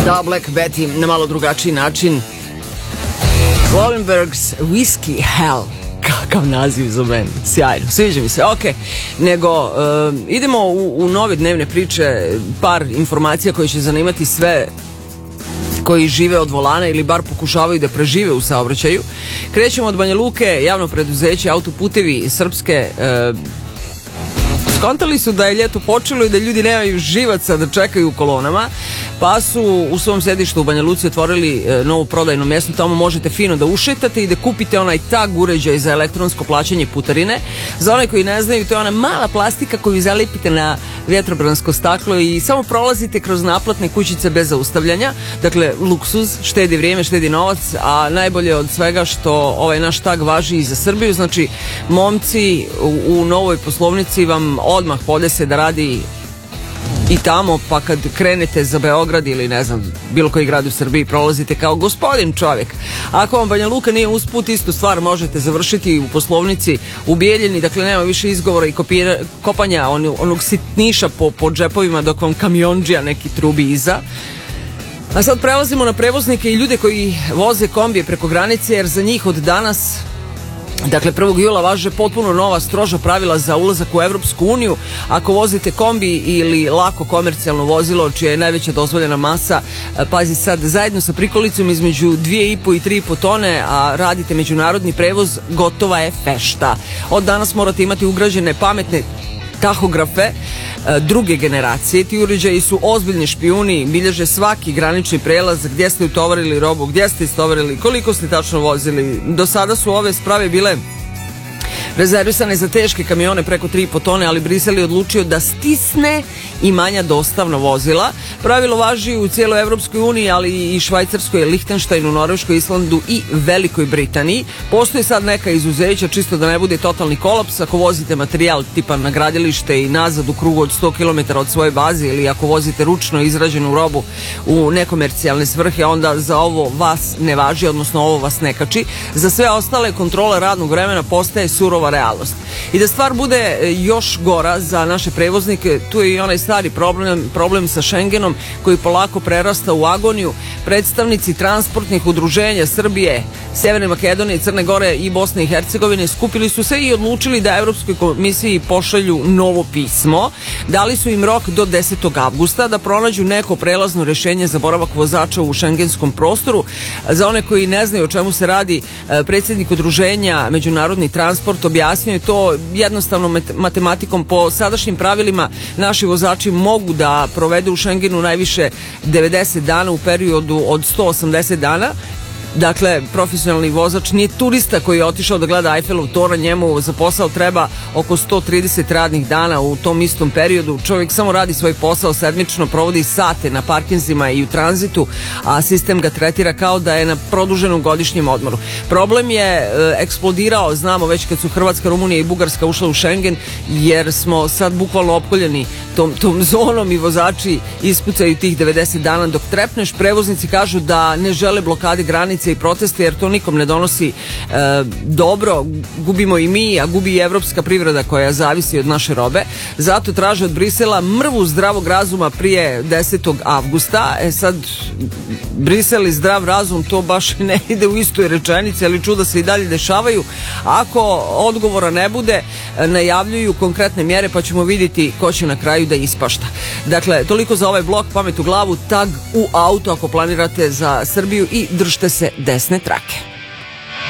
Da, Black Betty na malo drugačiji način. Wallenberg's Whiskey Hell. Kakav naziv za mene. Sjajno, sviđa mi se. Ok, nego idemo u nove dnevne priče, par informacija koje će zanimati sve koji žive od volana ili bar pokušavaju da prežive u saobraćaju. Krećemo od Banja Luke, javno preduzeće Autoputevi Srpske skontali su da je ljeto počelo i da ljudi nemaju živaca da čekaju u kolonama, pa su u svom sedištu u Banja Luci otvorili novu prodajno mjesto. Tamo možete fino da ušetate i da kupite onaj tag uređaj za elektronsko plaćanje putarine. Za one koji ne znaju, to je ona mala plastika koju zalepite na vjetrobransko staklo i samo prolazite kroz naplatne kućice bez zaustavljanja. Dakle, luksuz, štedi vrijeme, štedi novac, a najbolje od svega što ovaj naš tag važi i za Srbiju. Znači, momci u novoj poslovnici vam odmah podese da radi i tamo, pa kad krenete za Beograd ili ne znam, bilo koji grad u Srbiji, prolazite kao gospodin čovjek. Ako vam Banja Luka nije usput, istu stvar možete završiti u poslovnici u Bijeljini. Dakle, nema više izgovora i kopanja onog sitniša po džepovima dok vam kamionđija neki trubi iza. A sad prelazimo na prevoznike i ljude koji voze kombije preko granice, jer za njih od danas, dakle 1. jula, važe potpuno nova stroža pravila za ulazak u Evropsku uniju. Ako vozite kombi ili lako komercijalno vozilo čija je najveća dozvoljena masa, pazi sad, zajedno sa prikolicom između 2,5 i 3,5 tone, a radite međunarodni prevoz, gotova je fešta. Od danas morate imati ugrađene pametne tahografe druge generacije. Ti uređaji su ozbiljni špijuni, bilježe svaki granični prelaz, gdje ste utovarili robu, gdje ste istovarili, koliko ste tačno vozili. Do sada su ove sprave bile rezervisane za teške kamione preko 3,5 tone, ali Brisel je odlučio da stisne i manja dostavna vozila. Pravilo važi u cijeloj Evropskoj uniji, ali i Švajcarskoj, Lihtenštajnu, Norveškoj, Islandu i Velikoj Britaniji. Postoji sad neka izuzeća, čisto da ne bude totalni kolaps. Ako vozite materijal tipa na gradilište i nazad u krugu od 100 km od svoje baze, ili ako vozite ručno izrađenu robu u nekomercijalne svrhe, onda za ovo vas ne važi, odnosno ovo vas ne kači. Za sve ostale kontrole radnog vremena postaje surova realnost. I da stvar bude još gora za naše prevoznike, tu je i onaj stari problem sa Schengenom koji polako prerasta u agoniju. Predstavnici transportnih udruženja Srbije, Severne Makedonije, Crne Gore i Bosne i Hercegovine skupili su se i odlučili da Evropskoj komisiji pošalju novo pismo. Dali su im rok do 10. avgusta da pronađu neko prelazno rješenje za boravak vozača u šengenskom prostoru. Za one koji ne znaju o čemu se radi, predsjednik udruženja Međunarodni transport objasnio je to jednostavno matematikom. Po sadašnjim pravilima naši vozači mogu da provedu u Schengenu najviše 90 dana u periodu od 180 dana. Dakle, profesionalni vozač nije turista koji je otišao da gleda Eiffelov toranj, njemu za posao treba oko 130 radnih dana u tom istom periodu. Čovjek samo radi svoj posao sedmično, provodi sate na parkinzima i u tranzitu, a sistem ga tretira kao da je na produženom godišnjem odmoru. Problem je eksplodirao, znamo već kad su Hrvatska, Rumunija i Bugarska ušle u Schengen, jer smo sad bukvalno opkoljeni tom zonom i vozači ispucaju tih 90 dana dok trepneš. Prevoznici kažu da ne žele blokade granice i proteste, jer to nikom ne donosi dobro. Gubimo i mi, a gubi i evropska privreda koja zavisi od naše robe. Zato traže od Brisela mrvu zdravog razuma prije 10. avgusta. Sad, Brisel i zdrav razum, to baš ne ide u istoj rečenici, ali čuda se i dalje dešavaju. Ako odgovora ne bude, najavljuju konkretne mjere, pa ćemo vidjeti ko će na kraju da ispašta. Dakle, toliko za ovaj blok. Pamet u glavu, tag u auto ako planirate za Srbiju i držite se desne trake.